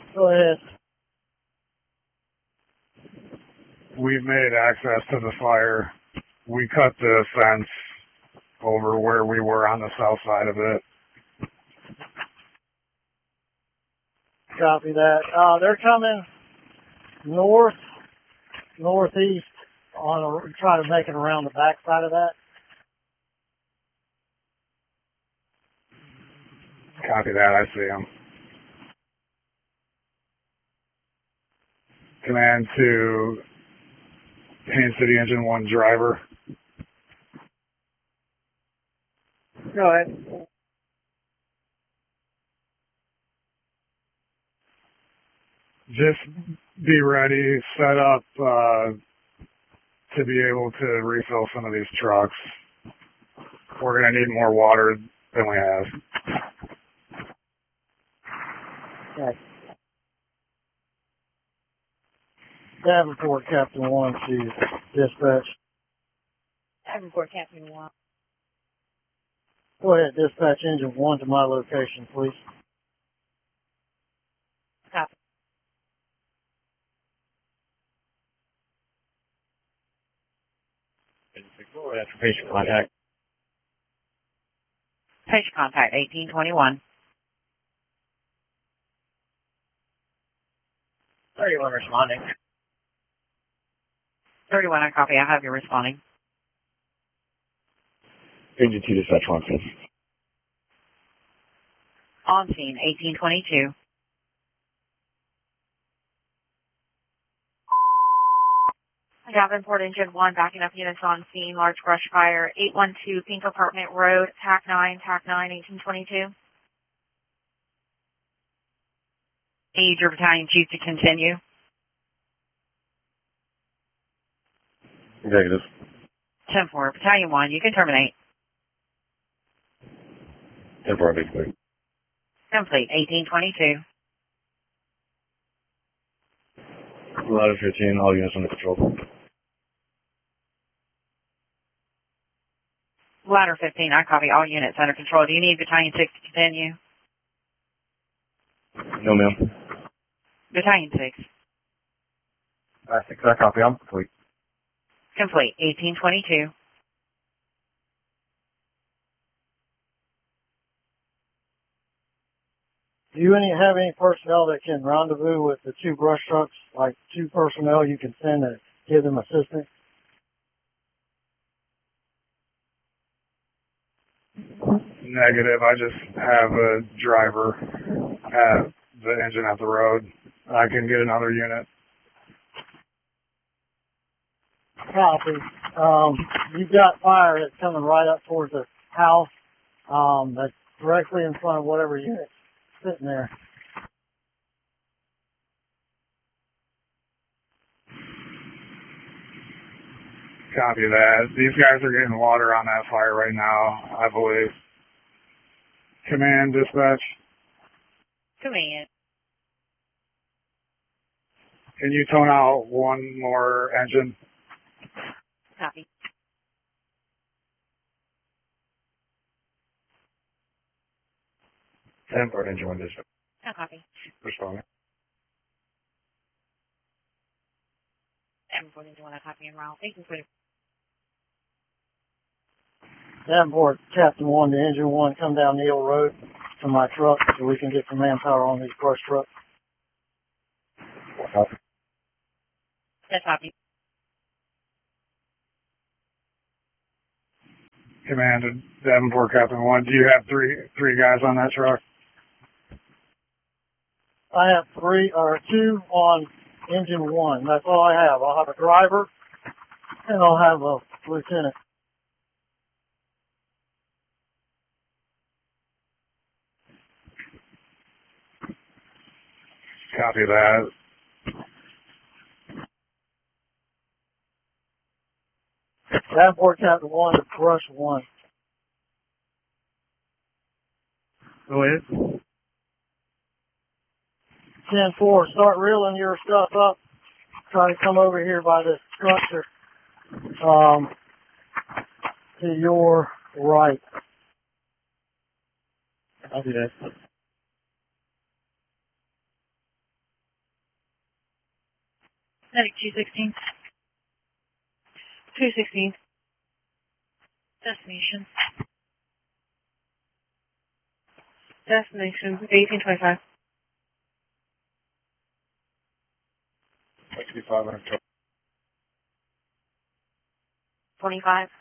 Go ahead. We've made access to the fire. We cut the fence over where we were on the south side of it. Copy that. They're coming northeast trying to make it around the back side of that. Copy that. I see them. Command to Haines City Engine 1 driver. Go ahead. Just be ready, set up to be able to refill some of these trucks. We're going to need more water than we have. Okay. Davenport, Captain 1 to dispatch. Davenport, Captain 1. Go ahead, dispatch engine 1 to my location, please. Copy. Go ahead for patient contact. Patient contact 1821. 31 responding. 31, I copy. I have you responding. Engine 2 dispatch on scene. On scene 1822. Davenport Engine 1 backing up units on scene, large brush fire, 812 Pink Apartment Road, TAC 9, 1822. Need your battalion chief to continue. Negative. 10-4, Battalion 1, you can terminate. 10-4, basically. Complete, 1822. Ladder 15, all units under control. Ladder 15, I copy. All units under control. Do you need Battalion 6 to continue? No, ma'am. Battalion 6. 6, I copy. I'm complete. Complete, 1822. Do you have any personnel that can rendezvous with the 2 brush trucks, like 2 personnel you can send to give them assistance? Negative. I just have a driver at the engine at the road. I can get another unit. Copy. You've got fire that's coming right up towards the house. That's directly in front of whatever unit's sitting there. Copy that. These guys are getting water on that fire right now, I believe. Command, dispatch. Command. Can you tone out one more engine? Copy. Davenport Engine 1 dispatch. No copy. Responding. Davenport Engine 1, I copy en route. 1822. Davenport, Captain 1 to Engine 1, come down Neal Road to my truck so we can get some manpower on these brush trucks. Copy. Yes, copy. Command, Davenport, Captain 1. Do you have three guys on that truck? I have 2 on Engine 1. That's all I have. I'll have a driver and I'll have a lieutenant. Copy that. Davenport, Captain 1 to Brush 1. Go ahead. 10-4, start reeling your stuff up. Try to come over here by this structure to your right. Copy that. Medic 216. 216. Destination. Destination 1825. 65 on 25.